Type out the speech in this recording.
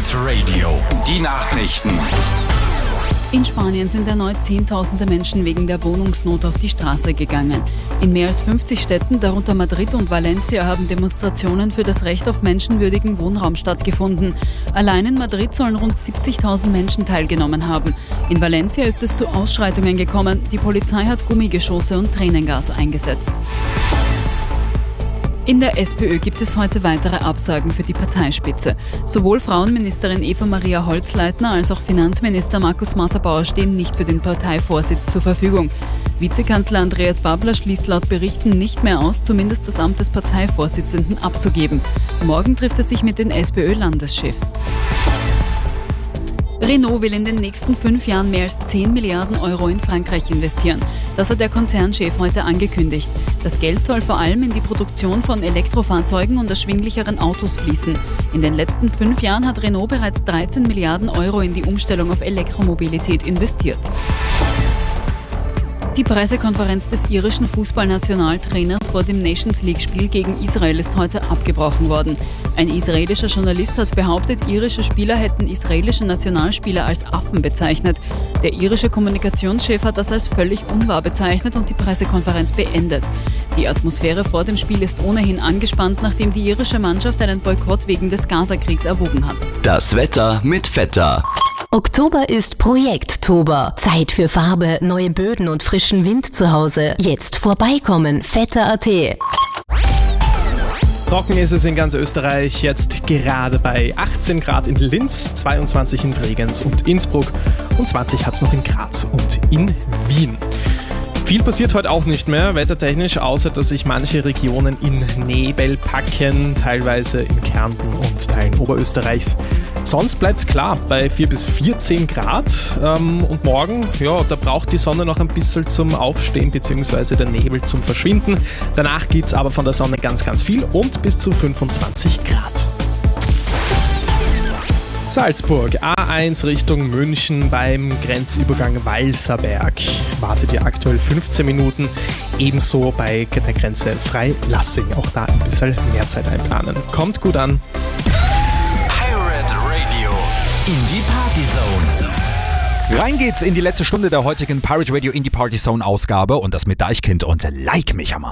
Pirate Radio, die Nachrichten. In Spanien sind erneut Zehntausende Menschen wegen der Wohnungsnot auf die Straße gegangen. In mehr als 50 Städten, darunter Madrid und Valencia, haben Demonstrationen für das Recht auf menschenwürdigen Wohnraum stattgefunden. Allein in Madrid sollen rund 70.000 Menschen teilgenommen haben. In Valencia ist es zu Ausschreitungen gekommen. Die Polizei hat Gummigeschosse und Tränengas eingesetzt. In der SPÖ gibt es heute weitere Absagen für die Parteispitze. Sowohl Frauenministerin Eva-Maria Holzleitner als auch Finanzminister Markus Matterbauer stehen nicht für den Parteivorsitz zur Verfügung. Vizekanzler Andreas Babler schließt laut Berichten nicht mehr aus, zumindest das Amt des Parteivorsitzenden abzugeben. Morgen trifft er sich mit den SPÖ-Landeschefs. Renault will in den nächsten 5 Jahren mehr als 10 Milliarden Euro in Frankreich investieren. Das hat der Konzernchef heute angekündigt. Das Geld soll vor allem in die Produktion von Elektrofahrzeugen und erschwinglicheren Autos fließen. In den letzten 5 Jahren hat Renault bereits 13 Milliarden Euro in die Umstellung auf Elektromobilität investiert. Die Pressekonferenz des irischen Fußballnationaltrainers vor dem Nations-League-Spiel gegen Israel ist heute abgebrochen worden. Ein israelischer Journalist hat behauptet, irische Spieler hätten israelische Nationalspieler als Affen bezeichnet. Der irische Kommunikationschef hat das als völlig unwahr bezeichnet und die Pressekonferenz beendet. Die Atmosphäre vor dem Spiel ist ohnehin angespannt, nachdem die irische Mannschaft einen Boykott wegen des Gazakriegs erwogen hat. Das Wetter mit Vetter. Oktober ist Projekttober. Zeit für Farbe, neue Böden und frischen Wind zu Hause. Jetzt vorbeikommen, Vetter.at. Trocken ist es in ganz Österreich, jetzt gerade bei 18 Grad in Linz, 22 in Bregenz und Innsbruck und 20 hat es noch in Graz und in Wien. Viel passiert heute auch nicht mehr, wettertechnisch, außer dass sich manche Regionen in Nebel packen, teilweise in Kärnten und Teilen Oberösterreichs. Sonst bleibt es klar bei 4 bis 14 Grad und morgen, ja, da braucht die Sonne noch ein bisschen zum Aufstehen bzw. der Nebel zum Verschwinden. Danach gibt es aber von der Sonne ganz, ganz viel und bis zu 25 Grad. Salzburg, A1 Richtung München beim Grenzübergang Walserberg. Wartet ihr aktuell 15 Minuten. Ebenso bei der Grenze Freilassing. Auch da ein bisschen mehr Zeit einplanen. Kommt gut an. Pirate Radio in die Party Zone. Rein geht's in die letzte Stunde der heutigen Pirate Radio in die Party Zone Ausgabe und das mit Deichkind und Like mich Hammer.